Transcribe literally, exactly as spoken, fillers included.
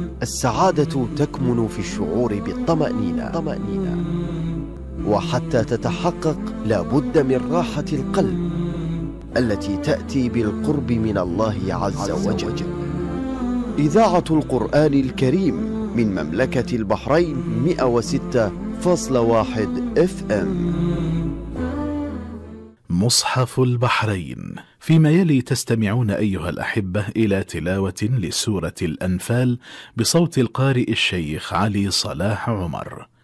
السعادة تكمن في الشعور بالطمأنينة طمأنينة. وحتى تتحقق لابد من راحة القلب التي تأتي بالقرب من الله عز وجل. إذاعة القرآن الكريم من مملكة البحرين مئة وستة فاصلة واحد اف ام. مصحف البحرين. فيما يلي تستمعون أيها الأحبة إلى تلاوة لسورة الأنفال بصوت القارئ الشيخ علي صلاح عمر.